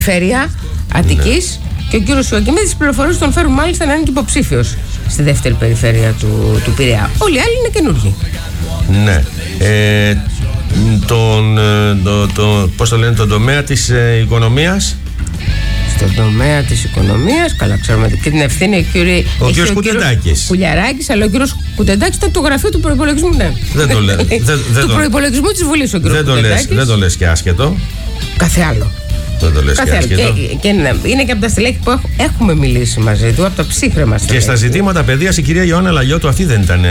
περιφέρεια Αττικής, και ο κύριος Ιωακιμίδης, τις πληροφορίες τον φέρουν μάλιστα να είναι και υποψήφιος στη δεύτερη περιφέρεια του Πειραιά. Όλοι οι άλλοι είναι καινούργοι. Ναι. Πώς το λένε, τον τομέα της οικονομίας. Στον τομέα της οικονομίας, καλά ξέρουμε και την ευθύνη ο κύριος Κουτεντάκης. Κουλιαράκης, αλλά ο κύριος Κουτεντάκης ήταν το γραφείο του προϋπολογισμού, ναι. Δεν το λέω. Του προϋπολογισμού της Βουλής ο κύριος Κουτεντάκης. Δεν το λες και άσχετο. Κάθε άλλο. Δεν το λες και άσχετο. Και είναι και από τα στελέχη που έχουμε μιλήσει μαζί του, από τα ψύχρεμα στελέχη. Και στα ζητήματα παιδείας η κυρία Ιωάννα Λαγιώτου, αυτή δεν ήταν.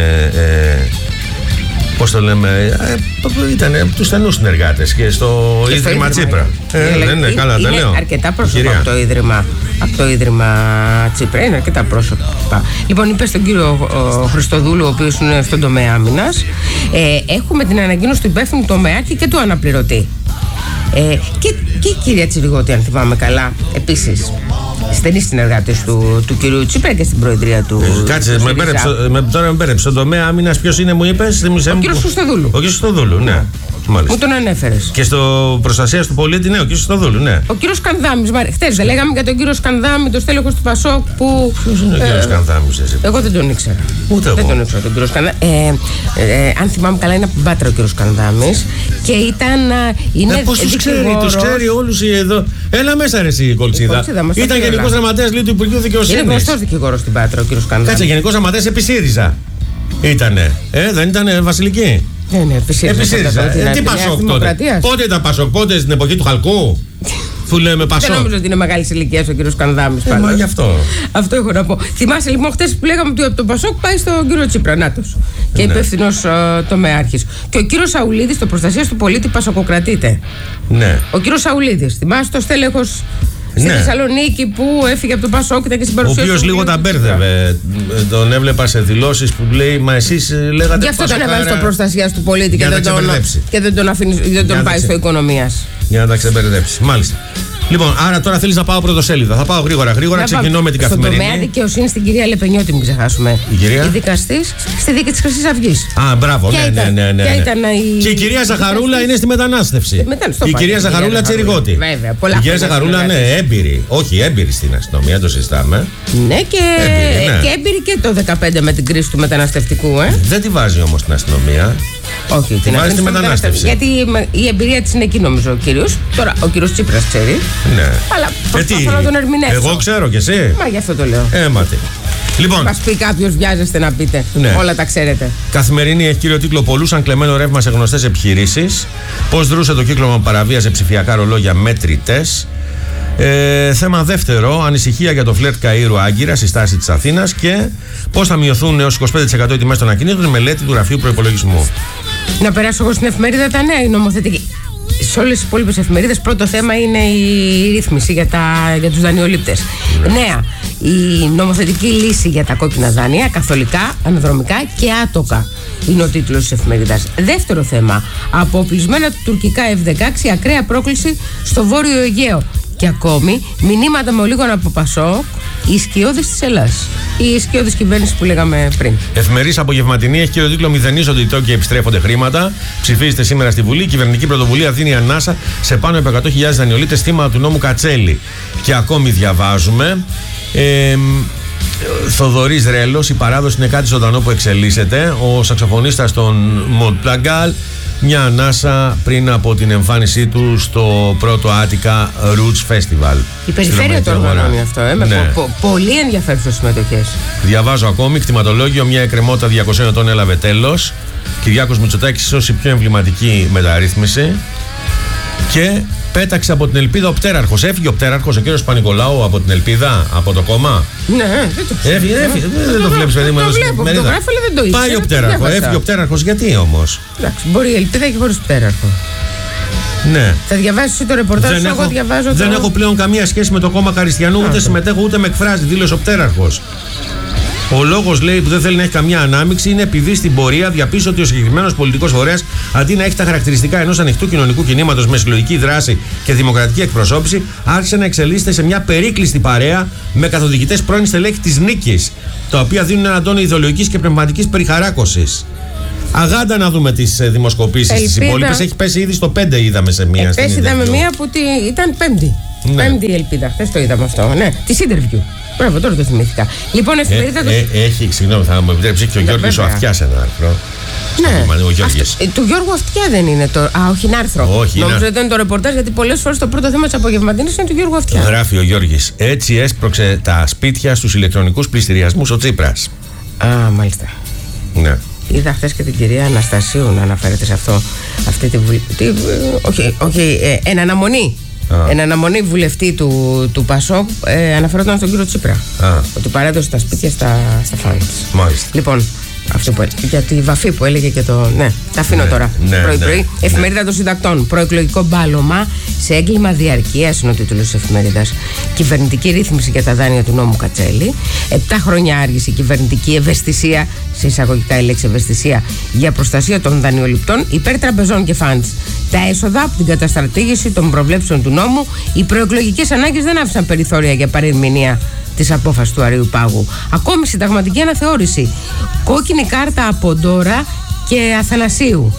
Πώς το λέμε, ήταν από τους στενούς συνεργάτες και στο Ίδρυμα Τσίπρα. Ναι, καλά, τα λέω. Είναι αρκετά πρόσωπα από το Ίδρυμα Τσίπρα, είναι αρκετά πρόσωπα. Λοιπόν, είπε στον κύριο Χριστοδούλου, ο οποίος είναι στον τομέα άμυνας, έχουμε την ανακοίνωση του υπεύθυνου τομεάρχη και του αναπληρωτή. Και η κυρία Τσιριγώτη, αν θυμάμαι καλά, επίσης στενή συνεργάτης του κυρίου Τσίπρα και στην προεδρία του. Κάτσε, τώρα με μπέρεψε. Στον τομέα άμυνας ποιος είναι, μου είπες? Ο κύριος Χριστοδούλου. Ο κύριος Χριστοδούλου, ναι. Μάλιστα. Μου τον ανέφερες. Και στο προστασία του πολίτη, ναι, ο κύριος Χριστοδούλου, ναι. Ο κύριος Σκανδάμης. Χτες δεν λέγαμε για τον κύριο Σκανδάμη, το στέλεχος του Πασόκ που. Ποιος είναι ο κύριος Σκανδάμης, εσύ? Εγώ δεν τον ήξερα. Ούτε εγώ. Δεν τον ήξερα τον κύριο Σκανδάμη. Αν θυμάμαι καλά, είναι από την Πάτρα ο κύριος Σκανδάμης. Και ήταν. Πώς τους ξέρει όλους εδώ. Έλα μέσα, ρε εσύ, Κολτσίδα. Ήταν γενικός γραμματέας του Υπουργείου Δικαιοσύνης. Είναι γνωστός δικηγόρος στην Πάτρα ο κύριος Σκανδάμης. Κάτσε, γενικός γραμματέας επί ΣΥΡΙΖΑ. Ήτανε. Δεν ήταν Βασιλική. Ναι, επί ΣΥΡΙΖΑ. Τι Πασόκ τότε? Πότε ήταν Πασόκ, πότε στην εποχή του Χαλκού? Που λέμε Πασόκ. Δεν νομίζω ότι είναι μεγάλη ηλικία ο κύριος Σκανδάμης. Μα γι' αυτό. Αυτό έχω να πω. Θυμάσαι λοιπόν χτες που λέγαμε ότι από τον Πασόκ πάει στον κύριο Τσίπρα, νάτος. Και υπεύθυνος τομεάρχης. Και ο κύριος Σαουλίδης, το προστασία του πολίτη, πασοκοκρατείται. Ναι. Ο κύριος Σαουλίδης, θυμάσαι το στέλεχος στη Θεσσαλονίκη που έφυγε από τον Πασόκ και στην παρουσία. Ο οποίος λίγο τα μπέρδευε. Τον έβλεπα σε δηλώσεις που λέει, μα εσείς λέγατε. Γι' αυτό τον έβαλε στο προστασία του πολίτη και δεν τον πάει στο οικονομίας. Για να τα ξεμπερδέψει. Μάλιστα. Λοιπόν, άρα τώρα θέλεις να πάω πρωτοσέλιδα. Θα πάω γρήγορα. Ξεκινώ με την Καθημερινή. Στον τομέα δικαιοσύνη στην κυρία Λεπενιώτη, μην ξεχάσουμε. Η κυρία. Η δικαστής στη δίκη της Χρυσής Αυγής. Α, μπράβο, ναι. Και η κυρία Ζαχαρούλα είναι στη μετανάστευση. Η κυρία Ζαχαρούλα Τσιριγώτη. Βέβαια, η κυρία Ζαχαρούλα, ναι, έμπειρη. Όχι, έμπειρη στην αστυνομία, το συζητάμε. Ναι, και έμπειρη και το 2015 με την κρίση του μεταναστευτικού, Δεν τη βάζει όμως στην αστυνομία. Όχι, την βάζει στη μετανάστευση. Γιατί η εμπειρία της είναι εκεί, νομίζω, ο κύριος. Τώρα, ο κύριος Τσίπρας ξέρει. Ναι. Αλλά προσπαθώ να τον ερμηνεύσω. Εγώ ξέρω και εσύ. Μα γι' αυτό το λέω. Έματι. Λοιπόν. Μας πει κάποιος, βιάζεστε να πείτε. Ναι. Όλα τα ξέρετε. Καθημερινή έχει κύριο τίτλο «Πολλούσαν κλεμμένο ρεύμα σε γνωστές επιχειρήσεις». Πώς δρούσε το κύκλωμα παραβίασε ψηφιακά ρολόγια μέτρητες. Θέμα δεύτερο, ανησυχία για το φλερτ Καΐρου Άγκυρα στη στάση της Αθήνας και πώς θα μειωθούν έως 25% οι τιμές των ακινήτων, μελέτη του Γραφείου Προϋπολογισμού. Να περάσω εγώ στην εφημερίδα τα νέα, η νομοθετική. Σε όλες τις υπόλοιπες εφημερίδες πρώτο θέμα είναι η ρύθμιση για τους δανειολήπτες. Νέα, η νομοθετική λύση για τα κόκκινα δάνεια, καθολικά, αναδρομικά και άτοκα. Είναι ο τίτλος της εφημερίδας. Δεύτερο θέμα, αποπλισμένα τουρκικά F-16, ακραία πρόκληση στο Βόρειο Αιγαίο. Και ακόμη, μηνύματα με ολίγων από Πασόκ, οι σκιώδεις της Ελλάδας. Η σκιώδης κυβέρνηση που λέγαμε πριν. Εφημερής απογευματινή έχει κύριο τίτλο «Μηδενίζονται οι τόκοι και επιστρέφονται χρήματα». Ψηφίζεται σήμερα στη Βουλή. Η κυβερνητική πρωτοβουλία δίνει ανάσα σε πάνω από 100.000 δανειολήπτες θύματα του νόμου Κατσέλη. Και ακόμη διαβάζουμε. Θοδωρής Ρέλος, η παράδοση είναι κάτι ζωντανό που εξελίσσεται. Ο σαξοφωνίστας των Μοντπλαγκάλ, μια ανάσα πριν από την εμφάνισή του στο πρώτο Attica Roots Festival. Η περιφέρεια το οργανώνει αυτό, με πολύ ενδιαφέρουσες συμμετοχές. Διαβάζω ακόμη, κτηματολόγιο, μια εκκρεμότητα 200 ετών έλαβε τέλος. Κυριάκος Μητσοτάκης σώσει πιο εμβληματική μεταρρύθμιση. Και πέταξε από την Ελπίδα ο πτέραρχος. Έφυγε ο πτέραρχος, ο κύριος Πανικολάου, από την Ελπίδα, από το κόμμα. Ναι, δεν το ξέρω. Έφυγε. Δεν το βλέπεις, παιδί μου. Το βλέπω, το γράφω, αλλά δεν το ήξερα. Πάει ο πτέραρχος. Έφυγε ο πτέραρχος, γιατί όμως? Εντάξει, μπορεί η Ελπίδα και χωρίς πτέραρχο. Ναι. Θα διαβάσεις εσύ το ρεπορτάζ, εγώ διαβάζω. Δεν έχω πλέον καμία σχέση με το κόμμα Χαριστιανού, ούτε συμμετέχω ούτε με εκφράζει, δήλωσε ο πτέραρχος. Ο λόγος, λέει, που δεν θέλει να έχει καμία ανάμειξη είναι επειδή στην πορεία διαπίστωσε ότι ο συγκεκριμένος πολιτικός φορέας, αντί να έχει τα χαρακτηριστικά ενός ανοιχτού κοινωνικού κινήματος με συλλογική δράση και δημοκρατική εκπροσώπηση, άρχισε να εξελίσσεται σε μια περίκλειστη παρέα με καθοδηγητές πρώην στελέχη της νίκης, τα οποία δίνουν έναν τόνο ιδεολογικής και πνευματικής περιχαράκωσης. Αγάντα να δούμε τις δημοσκοπήσεις τις υπόλοιπες. Έχει πέσει ήδη στο 5, είδαμε σε μία. Πέσει είδαμε μία που ήταν 5η. Ναι. Πέμπτη η ελπίδα. Χθες το είδαμε αυτό. Ναι, τη interview. Μπράβο, τώρα το θυμήθηκα. Λοιπόν, εφημερίδα. Έχει, συγγνώμη, θα μου επιτρέψει και ο Γιώργης ο Αυτιάς ένα άρθρο. Ναι. Ο Γιώργης. Του Γιώργου Αυτιά δεν είναι το. Όχι, είναι άρθρο. Όχι, νομίζω ότι ήταν το ρεπορτάζ, γιατί πολλές φορές το πρώτο θέμα της απογευματινής είναι του Γιώργου Αυτιά. Γράφει ο Γιώργης. Έτσι έσπρωξε τα σπίτια στους ηλεκτρονικούς πληστηριασμούς ο Τσίπρας. Α, μάλιστα. Ναι. Είδα χθες και την κυρία Αναστασίου να αναφέρεται σε αυτό. Αυτή εν αναμονή. Εν αναμονή βουλευτή του ΠΑΣΟΚ αναφερόταν στον κύριο Τσίπρα. Ότι παρέδωσε τα σπίτια στα φάνης. Μάλιστα. Λοιπόν, αυτό που έλεγε. Για τη βαφή που έλεγε και το. Ναι, τα αφήνω τώρα. Πρωί-πρωί. Εφημερίδα των Συντακτών. Προεκλογικό μπάλωμα σε έγκλημα διαρκείας είναι ο τίτλος της εφημερίδας. Κυβερνητική ρύθμιση για τα δάνεια του νόμου Κατσέλη. 7 χρόνια άργησε η κυβερνητική ευαισθησία, σε εισαγωγικά η λέξη ευαισθησία, για προστασία των δανειοληπτών υπέρ τραπεζών και φαντς. Τα έσοδα από την καταστρατήγηση των προβλέψεων του νόμου, οι προεκλογικές ανάγκες δεν άφησαν περιθώρια για παρερμηνία της απόφασης του Αρείου Πάγου. Ακόμη συνταγματική αναθεώρηση. Κόκκινη κάρτα από Ντόρα και Αθανασίου.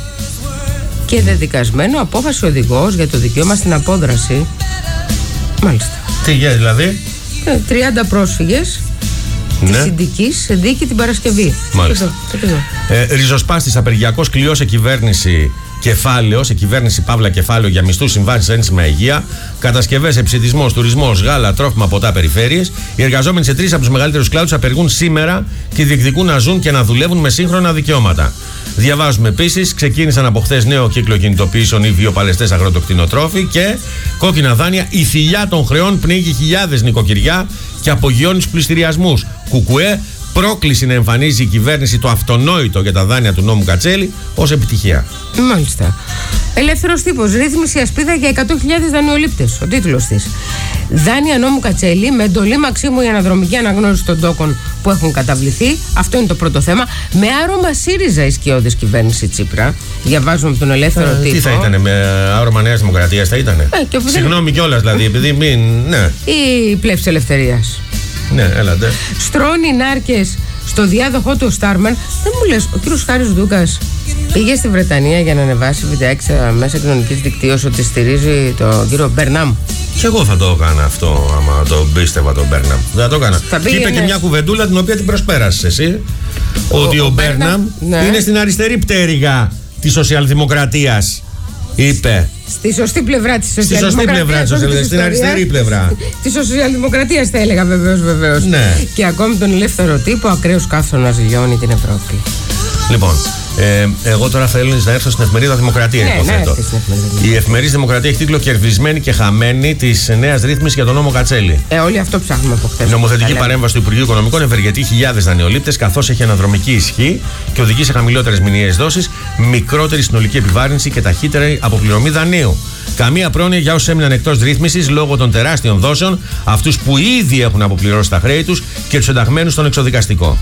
Και δεδικασμένο απόφαση οδηγός για το δικαίωμα στην απόδραση. Μάλιστα. Τι για δηλαδή? 30 πρόσφυγες της Συνδικής σε δίκη την Παρασκευή. Μάλιστα. Ριζοσπάστης απεργιακός κλειός σε κυβέρνηση κεφάλαιο, σε κυβέρνηση Παύλα κεφάλαιο για μισθούς, συμβάσεις, ένσημα υγεία, κατασκευές, εψιτισμός, τουρισμός, γάλα, τρόφιμα, ποτά, περιφέρειες. Οι εργαζόμενοι σε 3 από τους μεγαλύτερους κλάδους απεργούν σήμερα και διεκδικούν να ζουν και να δουλεύουν με σύγχρονα δικαιώματα. Διαβάζουμε επίσης, ξεκίνησαν από χθες νέο κύκλο κινητοποιήσεων οι βιοπαλαιστές αγροτοκτηνοτρόφοι και κόκκινα δάνεια. Η θηλιά των χρεών πνίγει χιλιάδες νοικοκυριά και απογειώνει τους πληστηριασμούς. Κουκουέ, πρόκληση να εμφανίζει η κυβέρνηση το αυτονόητο για τα δάνεια του νόμου Κατσέλη ως επιτυχία. Μάλιστα. Ελεύθερος τύπος. Ρύθμιση ασπίδα για 100.000 δανειολήπτες. Ο τίτλος της. Δάνεια νόμου Κατσέλη με εντολή Μαξίμου η αναδρομική αναγνώριση των τόκων που έχουν καταβληθεί. Αυτό είναι το πρώτο θέμα. Με άρωμα ΣΥΡΙΖΑ η σκιώδης κυβέρνηση Τσίπρα. Διαβάζουμε από τον Ελεύθερο Τύπο. Τι θα ήτανε, με άρωμα Νέας Δημοκρατίας θα ήτανε? Συγγνώμη κιόλας δηλαδή, επειδή μην. Ναι. Ή πλεύση ελευθερίας. Ναι, έλατε. Στρώνει νάρκες στο διάδοχό του ο Στάρμαν. Δεν μου λες, ο κύριος Χάρης Δούκας πήγε στη Βρετανία για να ανεβάσει βιντεάκι μέσα κοινωνικής δικτύωσης ότι στηρίζει τον κύριο Μπέρναμ. Και εγώ θα το έκανα αυτό, άμα το πίστευα τον Μπέρναμ. Δεν θα το έκανα. Και είπε και μια κουβεντούλα την οποία την προσπέρασες εσύ. Ότι ο Μπέρναμ είναι στην αριστερή πτέρυγα της σοσιαλδημοκρατίας. Είπε. Στη σωστή πλευρά της σοσιαλδημοκρατίας. Στην αριστερή πλευρά. Της σοσιαλδημοκρατίας θα έλεγα βεβαίως. Ναι. Και ακόμη τον Ελεύθερο Τύπο, ακραίος καύσωνας λιώνει την Ευρώπη. Λοιπόν, εγώ τώρα θέλω να έρθω στην εφημερίδα Δημοκρατία. Η εφημερίδα Δημοκρατία έχει τίτλο «Κερδισμένη και χαμένη της νέας ρύθμισης για τον νόμο Κατσέλη». Όλοι αυτό ψάχνουμε από χθες. Νομοθετική παρέμβαση του Υπουργείου Οικονομικών ευεργετεί χιλιάδες δανειολήπτες, καθώς έχει αναδρομική ισχύ και οδηγεί σε χαμηλότερες μηνιαίες δόσεις, μικρότερη συνολική επιβάρυνση και ταχύτερη αποπληρωμή δανείου. Καμία πρόνοια για όσους έμειναν εκτός ρύθμισης λόγω των τεράστιων δόσεων, αυτούς που ήδη έχουν αποπληρώσει τα χρέη τους και τους ενταγμένους στον εξοδικαστικό.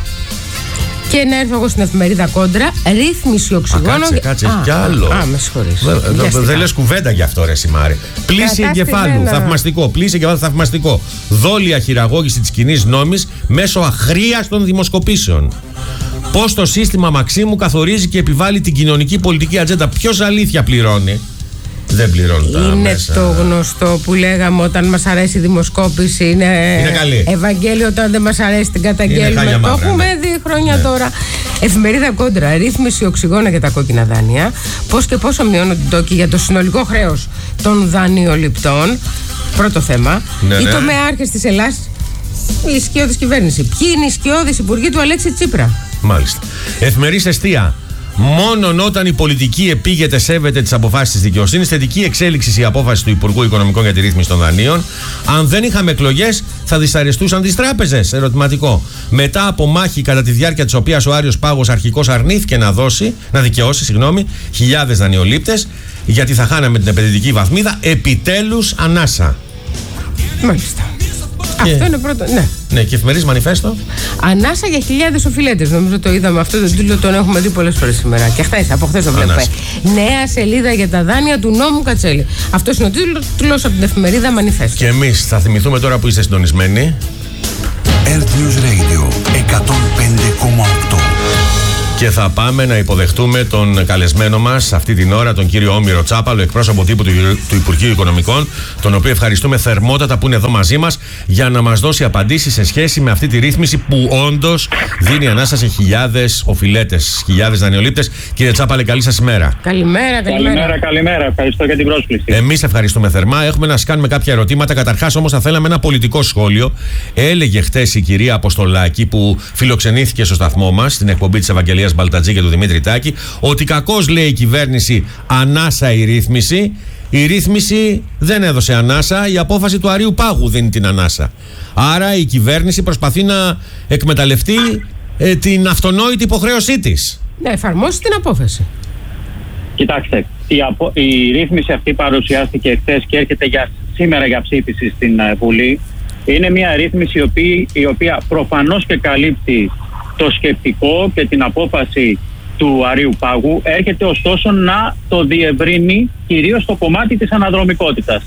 Και να έρθω εγώ στην εφημερίδα Κόντρα, ρύθμιση οξυγόνων. Κάτσε, κι άλλο. Με συγχωρείς. Δεν λες κουβέντα γι' αυτό, ρε Σιμάρη. Πλήση εγκεφάλου, θαυμαστικό. Πλήση εγκεφάλου, θαυμαστικό. Δόλια χειραγώγηση της κοινής νόμης μέσω αχρίαστων δημοσκοπήσεων. Πώς το σύστημα Μαξίμου καθορίζει και επιβάλλει την κοινωνική πολιτική ατζέντα. Ποιος αλήθεια πληρώνει? Δεν πληρώνουν τα είναι μέσα. Το γνωστό που λέγαμε όταν μας αρέσει η δημοσκόπηση. Είναι καλή. Ευαγγέλιο, όταν δεν μας αρέσει την καταγγέλουμε. Το έχουμε δει χρόνια τώρα. Εφημερίδα Κόντρα. Ρύθμιση οξυγόνα για τα κόκκινα δάνεια. Πώς και πόσο μειώνουν την τόκη για το συνολικό χρέος των δανειοληπτών. Πρώτο θέμα. Οι τομεάρχες της Ελλάδας. Η σκιώδης κυβέρνηση. Ποιοι είναι οι σκιώδης υπουργοί του Αλέξη Τσίπρα? Μάλιστα. Εφημερίδα Εστία. Μόνον όταν η πολιτική επίγεται σέβεται τις αποφάσεις της δικαιοσύνης. Θετική εξέλιξη η απόφαση του Υπουργού Οικονομικών για τη ρύθμιση των δανείων. Αν δεν είχαμε εκλογές, θα δυσαρεστούσαν τις τράπεζες. Ερωτηματικό. Μετά από μάχη κατά τη διάρκεια της οποίας ο Άριος Πάγος αρχικώς αρνήθηκε να δικαιώσει χιλιάδες δανειολήπτες, γιατί θα χάναμε την επενδυτική βαθμίδα, επιτέλους ανάσα. Μάλιστα. Αυτό είναι πρώτο. Ναι, και εφημερίδα Μανιφέστο. Ανάσα για χιλιάδες οφειλέτες. Νομίζω το είδαμε αυτό. Τον τίτλο τον έχουμε δει πολλές φορές σήμερα. Και από χθες το βλέπουμε. Νέα σελίδα για τα δάνεια του νόμου Κατσέλη. Αυτός είναι ο τίτλος από την εφημερίδα Μανιφέστο. Και εμείς θα θυμηθούμε τώρα που είστε συντονισμένοι. Earth News Radio 105,8. Και θα πάμε να υποδεχτούμε τον καλεσμένο μας αυτή την ώρα, τον κύριο Όμηρο Τσάπαλο, εκπρόσωπο τύπου του Υπουργείου Οικονομικών, τον οποίο ευχαριστούμε θερμότατα που είναι εδώ μαζί μας για να μας δώσει απαντήσεις σε σχέση με αυτή τη ρύθμιση που όντως δίνει ανάσα σε χιλιάδες οφειλέτες, χιλιάδες δανειολήπτες. Κύριε Τσάπαλε, καλή σας ημέρα. Καλημέρα. Ευχαριστώ για την πρόσκληση. Εμείς ευχαριστούμε θερμά. Έχουμε να σας κάνουμε κάποια ερωτήματα. Καταρχάς, όμως, θα θέλαμε ένα πολιτικό σχόλιο. Έλεγε χτες η κυρία Αποστολάκη, που φιλοξενήθηκε στο σταθμό μας, στην εκπομπή της Ευαγγελίας Μπαλτατζή και του Δημήτρη Τάκη, ότι κακώς, λέει η κυβέρνηση, ανάσα η ρύθμιση. Η ρύθμιση δεν έδωσε ανάσα, η απόφαση του Αρείου Πάγου δίνει την ανάσα. Άρα η κυβέρνηση προσπαθεί να εκμεταλλευτεί την αυτονόητη υποχρέωσή της. Να εφαρμόσει την απόφαση. Κοιτάξτε, η ρύθμιση αυτή παρουσιάστηκε χθες και έρχεται σήμερα για ψήφιση στην Βουλή. Είναι μια ρύθμιση η οποία προφανώς και καλύπτει το σκεπτικό και την απόφαση του Αρείου Πάγου, έρχεται ωστόσο να το διευρύνει κυρίως στο κομμάτι της αναδρομικότητας.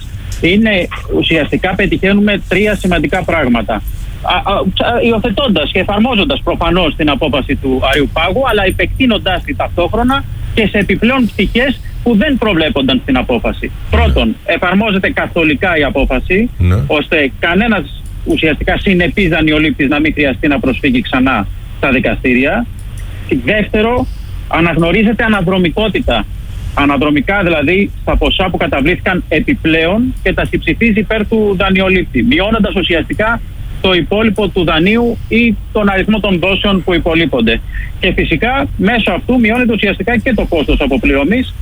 Ουσιαστικά πετυχαίνουμε τρία σημαντικά πράγματα. Υιοθετώντας και εφαρμόζοντας προφανώς την απόφαση του Αρείου Πάγου, αλλά επεκτείνοντάς τη ταυτόχρονα και σε επιπλέον πτυχές που δεν προβλέπονταν στην απόφαση. Πρώτον, εφαρμόζεται καθολικά η απόφαση, ώστε κανένας ουσιαστικά συνεπής δανειολήπτης να μην χρειαστεί να προσφύγει ξανά στα δικαστήρια. Δεύτερο, αναγνωρίζεται αναδρομικότητα. Αναδρομικά δηλαδή στα ποσά που καταβλήθηκαν επιπλέον και τα συμψηφίζει υπέρ του δανειολήπτη, μειώνοντας ουσιαστικά το υπόλοιπο του δανείου ή τον αριθμό των δόσεων που υπολείπονται. Και φυσικά μέσω αυτού μειώνεται ουσιαστικά και το κόστος αποπληρωμής,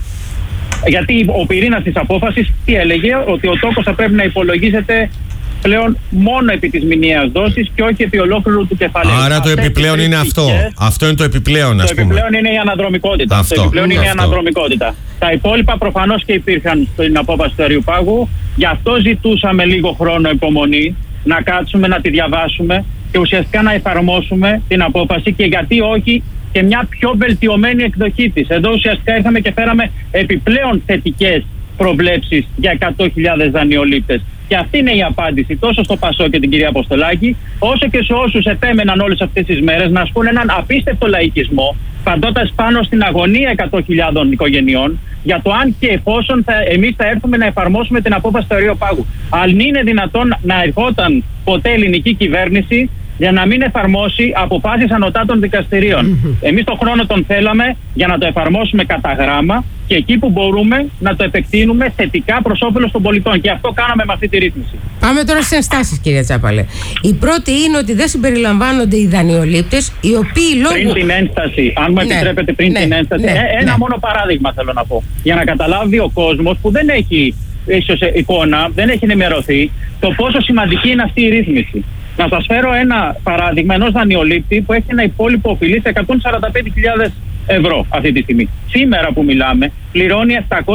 γιατί ο πυρήνας της απόφασης τι έλεγε, ότι ο τόκος θα πρέπει να υπολογίζεται πλέον μόνο επί της μηνιαίας δόσης και όχι επί ολόκληρου του κεφαλαίου. Άρα το επιπλέον είναι αυτό. Αυτό είναι το επιπλέον, ας πούμε. Το επιπλέον είναι η αναδρομικότητα. Αναδρομικότητα. Τα υπόλοιπα προφανώς και υπήρχαν στην απόφαση του Αρείου Πάγου. Γι' αυτό ζητούσαμε λίγο χρόνο υπομονή, να κάτσουμε, να τη διαβάσουμε και ουσιαστικά να εφαρμόσουμε την απόφαση, και γιατί όχι και μια πιο βελτιωμένη εκδοχή της. Εδώ ουσιαστικά ήρθαμε και φέραμε επιπλέον θετικές προβλέψεις για 100.000 δανειολήπτες. Και αυτή είναι η απάντηση τόσο στο Πασό και την κυρία Αποστολάκη, όσο και σε όσους επέμεναν όλες αυτές τις μέρες να ασκούν έναν απίστευτο λαϊκισμό, παντώντας πάνω στην αγωνία 100.000 οικογενειών, για το αν και εφόσον εμείς θα έρθουμε να εφαρμόσουμε την απόφαση του Αρείου Πάγου. Αν είναι δυνατόν να ερχόταν ποτέ ελληνική κυβέρνηση για να μην εφαρμόσει αποφάσεις ανωτάτων δικαστηρίων. Εμείς τον χρόνο τον θέλαμε για να το εφαρμόσουμε κατά γράμμα και εκεί που μπορούμε να το επεκτείνουμε θετικά προς όφελος των πολιτών. Και αυτό κάναμε με αυτή τη ρύθμιση. Πάμε τώρα στις ενστάσεις, κύριε Τσάπαλε. Η πρώτη είναι ότι δεν συμπεριλαμβάνονται οι δανειολήπτες, οι οποίοι λόγω. Πριν την ένσταση, αν μου επιτρέπετε, την ένσταση, ένα μόνο παράδειγμα θέλω να πω. Για να καταλάβει ο κόσμος που δεν έχει ίσως εικόνα, δεν έχει ενημερωθεί, το πόσο σημαντική είναι αυτή η ρύθμιση. Να σας φέρω ένα παράδειγμα ενός δανειολήπτη που έχει ένα υπόλοιπο οφειλή σε 145.000 ευρώ αυτή τη στιγμή. Σήμερα που μιλάμε πληρώνει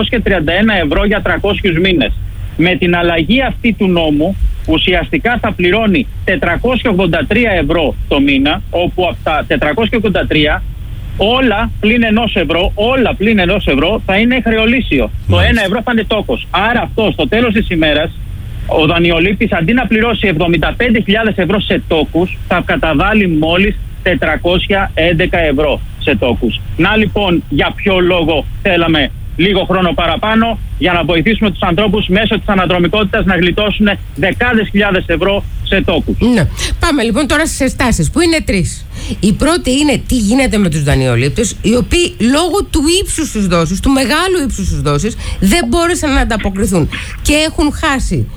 731 ευρώ για 300 μήνες. Με την αλλαγή αυτή του νόμου ουσιαστικά θα πληρώνει 483 ευρώ το μήνα, όπου από τα 483 όλα πλην 1 ευρώ θα είναι χρεολύσιο. Το 1 ευρώ θα είναι τόκος. Άρα αυτό στο τέλος της ημέρας ο δανειολήπτης αντί να πληρώσει 75.000 ευρώ σε τόκους θα καταβάλει μόλις 411 ευρώ σε τόκους. Να λοιπόν για ποιο λόγο θέλαμε λίγο χρόνο παραπάνω, για να βοηθήσουμε τους ανθρώπους μέσω της αναδρομικότητας να γλιτώσουν δεκάδες χιλιάδες ευρώ σε τόκους. Ναι. Πάμε λοιπόν τώρα στις ενστάσεις που είναι τρεις. Η πρώτη είναι τι γίνεται με τους δανειολήπτες, οι οποίοι λόγω του ύψους της δόσης, του μεγάλου ύψους της δόσης, δεν μπόρεσαν να ανταποκριθούν και έχουν χάσει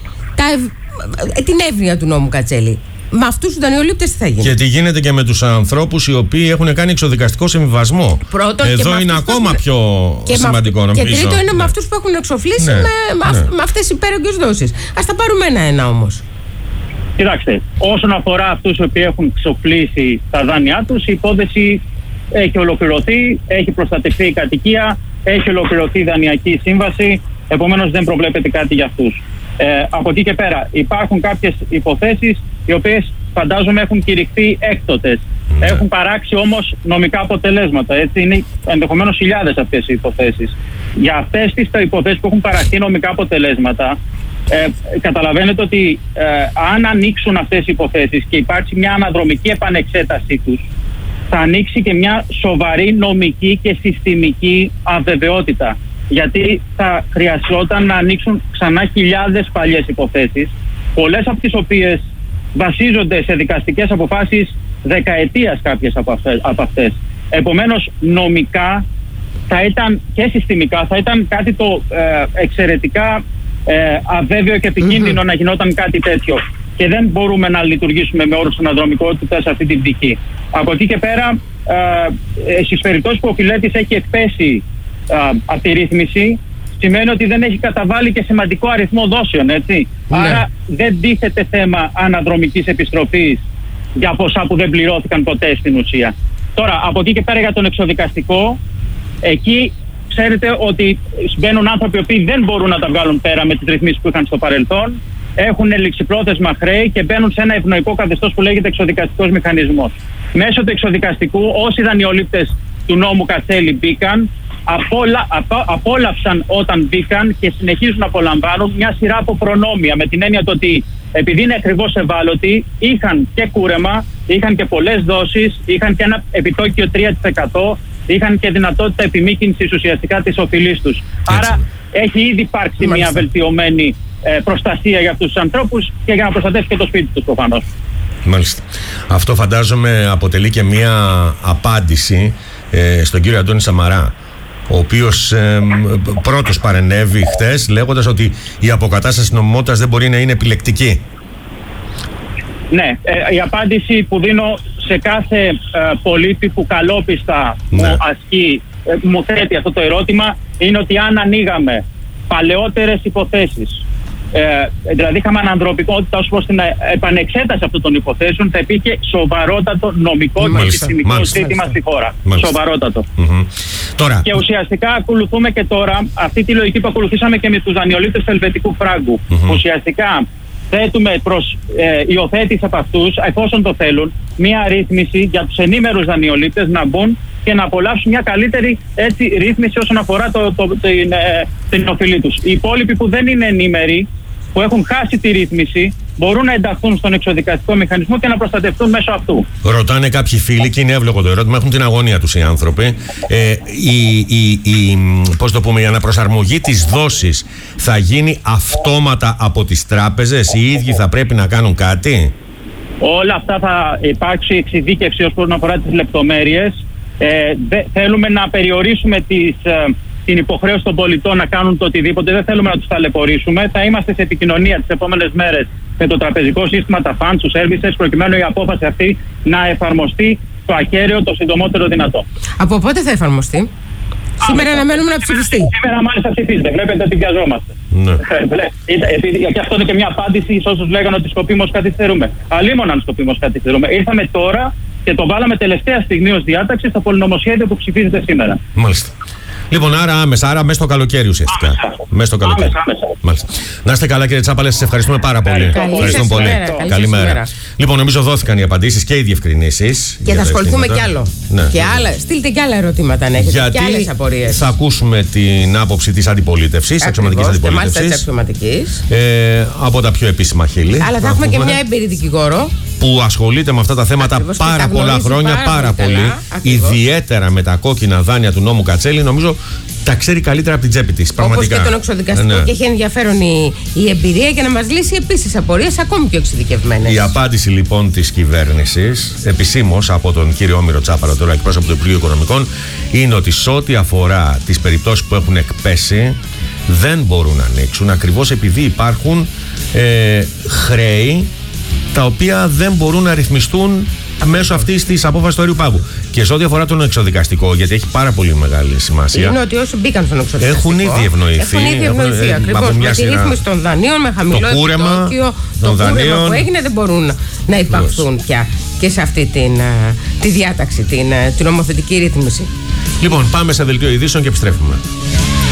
την εύνοια του νόμου Κατσέλη. Με αυτούς τους δανειολήπτες τι θα γίνει? Και τι γίνεται και με τους ανθρώπους οι οποίοι έχουν κάνει εξοδικαστικό συμβιβασμό. Εδώ είναι ακόμα πιο σημαντικό να Και τρίτο είναι με αυτούς που έχουν εξοφλήσει με αυτές τις υπέρογγες δόσεις. Ας τα πάρουμε ένα-ένα όμως. Κοιτάξτε, όσον αφορά αυτούς οι οποίοι έχουν εξοφλήσει τα δάνειά τους, η υπόθεση έχει ολοκληρωθεί, έχει προστατευτεί η κατοικία, έχει ολοκληρωθεί η δανειακή σύμβαση, επομένως δεν προβλέπεται κάτι για αυτούς. Από εκεί και πέρα υπάρχουν κάποιες υποθέσεις οι οποίες φαντάζομαι έχουν κηρυχθεί έκτοτες. Έχουν παράξει όμως νομικά αποτελέσματα. Έτσι είναι ενδεχομένως χιλιάδες αυτές οι υποθέσεις. Για αυτές τις υποθέσεις που έχουν παραχθεί νομικά αποτελέσματα, καταλαβαίνετε ότι αν ανοίξουν αυτές οι υποθέσεις και υπάρξει μια αναδρομική επανεξέτασή τους, θα ανοίξει και μια σοβαρή νομική και συστημική αβεβαιότητα. Γιατί θα χρειαζόταν να ανοίξουν ξανά χιλιάδες παλιές υποθέσεις, πολλές από τις οποίες βασίζονται σε δικαστικές αποφάσεις δεκαετίας κάποιες από αυτές. Επομένως, νομικά θα ήταν και συστημικά θα ήταν κάτι το εξαιρετικά αβέβαιο και επικίνδυνο να γινόταν κάτι τέτοιο. Και δεν μπορούμε να λειτουργήσουμε με όρους αναδρομικότητας σε αυτή την πτυχή. Από εκεί και πέρα, στις περιπτώσεις που ο φιλέτης έχει εκπέσει από τη ρύθμιση, σημαίνει ότι δεν έχει καταβάλει και σημαντικό αριθμό δόσεων, έτσι. Ναι. Άρα δεν τίθεται θέμα αναδρομικής επιστροφής για ποσά που δεν πληρώθηκαν ποτέ στην ουσία. Τώρα, από εκεί και πέρα για τον εξοδικαστικό, εκεί ξέρετε ότι μπαίνουν άνθρωποι οι οποίοι δεν μπορούν να τα βγάλουν πέρα με τις ρυθμίσεις που είχαν στο παρελθόν, έχουν ληξιπρόθεσμα χρέη και μπαίνουν σε ένα ευνοϊκό καθεστώς που λέγεται εξοδικαστικός μηχανισμός. Μέσω του εξοδικαστικού, όσοι δανειολήπτες του νόμου Κατσέλη μπήκαν, απόλαυσαν όταν μπήκαν και συνεχίζουν να απολαμβάνουν μια σειρά από προνόμια, με την έννοια ότι επειδή είναι ακριβώς ευάλωτοι, είχαν και κούρεμα, είχαν και πολλές δόσεις, είχαν και ένα επιτόκιο 3%, είχαν και δυνατότητα επιμήκυνσης ουσιαστικά της οφειλής τους. Άρα έχει ήδη υπάρξει μια βελτιωμένη προστασία για αυτούς τους ανθρώπους και για να προστατεύσει και το σπίτι τους προφανώς. Μάλιστα. Αυτό φαντάζομαι αποτελεί και μια απάντηση στον κύριο Αντώνη Σαμαρά, ο οποίος πρώτος παρενέβη χτες λέγοντας ότι η αποκατάσταση νομιμότητας δεν μπορεί να είναι επιλεκτική. Ναι, η απάντηση που δίνω σε κάθε πολίτη που καλόπιστα μου θέτει αυτό το ερώτημα είναι ότι αν ανοίγαμε παλαιότερες υποθέσεις, δηλαδή είχαμε ανανδρομικότητα ως προς την επανεξέταση αυτών των υποθέσεων, θα υπήρχε σοβαρότατο νομικό και συστημικό ζήτημα στη χώρα. Σοβαρότατο. Τώρα. Και ουσιαστικά ακολουθούμε και τώρα αυτή τη λογική που ακολουθήσαμε και με τους δανειολήπτες του ελβετικού φράγκου. Ουσιαστικά θέτουμε προς υιοθέτηση από αυτούς, εφόσον το θέλουν, μια ρύθμιση για τους ενήμερους δανειολήπτες να μπουν και να απολαύσουν μια καλύτερη ρύθμιση όσον αφορά την οφειλή τους. Οι υπόλοιποι που δεν είναι ενήμεροι, που έχουν χάσει τη ρύθμιση, μπορούν να ενταχθούν στον εξοδικαστικό μηχανισμό και να προστατευτούν μέσω αυτού. Ρωτάνε κάποιοι φίλοι, και είναι εύλογο το ερώτημα, έχουν την αγωνία τους οι άνθρωποι. Πώς το πούμε, η αναπροσαρμογή της δόσης θα γίνει αυτόματα από τις τράπεζες, οι ίδιοι θα πρέπει να κάνουν κάτι? Όλα αυτά θα υπάρξει εξειδίκευση όσον αφορά τις λεπτομέρειες. Θέλουμε να περιορίσουμε την υποχρέωση των πολιτών να κάνουν το οτιδήποτε, δεν θέλουμε να τους ταλαιπωρήσουμε. Θα είμαστε σε επικοινωνία τις επόμενες μέρες με το τραπεζικό σύστημα, τα funds, τους services, προκειμένου η απόφαση αυτή να εφαρμοστεί το ακέραιο το συντομότερο δυνατό. Από πότε θα εφαρμοστεί? Σήμερα αναμένουμε να ψηφιστεί. Σήμερα μάλιστα ψηφίζεται. Βλέπετε ότι βιαζόμαστε. Ναι. Γιατί αυτό είναι και μια απάντηση σε όσους λέγανε ότι σκοπίμως καθυστερούμε. Αλλήμον αν σκοπίμως καθυστερούμε. Ήρθαμε τώρα και το βάλαμε τελευταία στιγμή ως διάταξη στο πολυνομοσχέδιο που ψηφίζεται σήμερα. Μάλιστα. Λοιπόν, άρα μέσα στο καλοκαίρι ουσιαστικά. Μέσα στο καλοκαίρι. Άμεσα. Να είστε καλά, κύριε Τσάπαλε, σας ευχαριστούμε πάρα πολύ. Ευχαριστούμε πολύ. Καλημέρα. Λοιπόν, νομίζω δόθηκαν οι απαντήσεις και οι διευκρινήσεις. Και θα ασχοληθούμε κι άλλο. Ναι. Και άλλα, στείλτε κι άλλα ερωτήματα αν έχετε. Γιατί και άλλες απορίες. Θα ακούσουμε την άποψη της αντιπολίτευσης, αξιωματικής αντιπολίτευσης. Από τα πιο επίσημα χείλη. Αλλά θα έχουμε και μια έμπειρη δικηγόρο που ασχολείται με αυτά τα θέματα πάρα πολλά χρόνια, πάρα πολύ. Ιδιαίτερα με τα κόκκινα δάνεια του νόμου Κατσέλη, νομίζω τα ξέρει καλύτερα από την τσέπη της. Όπως και τον εξοδικαστικό, και έχει ενδιαφέρον η εμπειρία για να μας λύσει επίσης απορίες ακόμη πιο εξειδικευμένες. Η απάντηση λοιπόν της κυβέρνησης, επισήμως από τον κύριο Όμηρο Τσάπαλο, τώρα εκπρόσωπο του Υπουργείου Οικονομικών, είναι ότι σε ό,τι αφορά τις περιπτώσεις που έχουν εκπέσει, δεν μπορούν να ανοίξουν ακριβώς επειδή υπάρχουν χρέη τα οποία δεν μπορούν να ρυθμιστούν μέσω αυτής της απόφασης του αερίου πάγου. Και σε ό,τι αφορά τον εξοδικαστικό, γιατί έχει πάρα πολύ μεγάλη σημασία. Είναι ότι όσοι μπήκαν στον εξοδικαστικό έχουν ήδη ευνοηθεί. Ακριβώς. Με τη ρύθμιση των δανείων, με χαμηλό επιτόκιο, το κούρεμα που έγινε, δεν μπορούν να υπαχθούν πια και σε αυτή τη διάταξη, την νομοθετική ρύθμιση. Λοιπόν, πάμε σε δελτίο ειδήσεων και επιστρέφουμε.